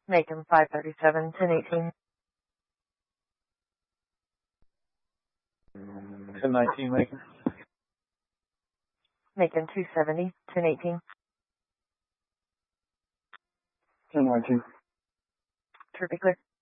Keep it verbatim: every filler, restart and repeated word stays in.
Macon five thirty-seven, ten eighteen. ten nineteen, Macon. Macon two seventy, ten eighteen. ten nineteen. Trooper clear.